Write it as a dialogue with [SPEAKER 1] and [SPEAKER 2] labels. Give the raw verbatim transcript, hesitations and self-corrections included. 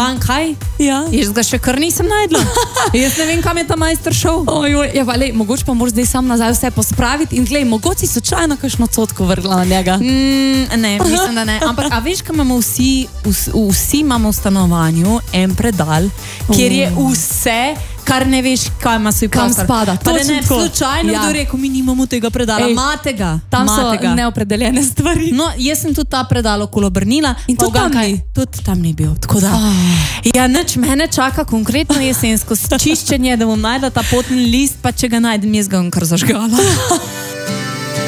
[SPEAKER 1] Znan kaj?
[SPEAKER 2] Ja.
[SPEAKER 1] Jaz ga še kar nisem najdla. Jaz ne vem, kam je ta majster šel.
[SPEAKER 2] Ojoj, ja, pa lej, mogoče pa moraš zdaj sam nazaj vse pospraviti in glej, mogoče si slučajno kakšno cotko vrgla na njega.
[SPEAKER 1] Mm, ne, mislim, da ne. Ampak, a veš, kaj imamo vsi, vsi, vsi imamo v stanovanju en predal, kjer je vse, kar ne veš, kaj ima svoj prostor.
[SPEAKER 2] Kam spada.
[SPEAKER 1] Pa da ne, slučajno
[SPEAKER 2] ja.
[SPEAKER 1] kdo rekel, mi nimamo tega predala.
[SPEAKER 2] Ej,
[SPEAKER 1] Mate ga.
[SPEAKER 2] Tam
[SPEAKER 1] mate
[SPEAKER 2] so
[SPEAKER 1] ga.
[SPEAKER 2] neopredeljene stvari.
[SPEAKER 1] No, jaz sem tudi ta predal okolo obrnila.
[SPEAKER 2] In tudi tam
[SPEAKER 1] kaj,
[SPEAKER 2] ni?
[SPEAKER 1] Tudi tam ni bil. Tako da,
[SPEAKER 2] Oh.
[SPEAKER 1] ja, nič, mene čaka konkretno jesensko čiščenje, da bom najdla ta potni list, pa če ga najdem, jaz ga bom kar zažgala.